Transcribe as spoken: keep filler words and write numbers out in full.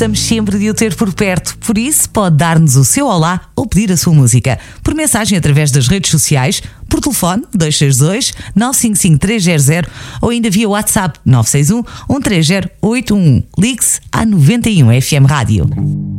Gostamos sempre de o ter por perto, por isso pode dar-nos o seu olá ou pedir a sua música. Por mensagem através das redes sociais, por telefone dois seis dois, nove cinco cinco, três zero zero ou ainda via WhatsApp nove seis um, um três zero, oito um um. Ligue-se à noventa e um F M Rádio.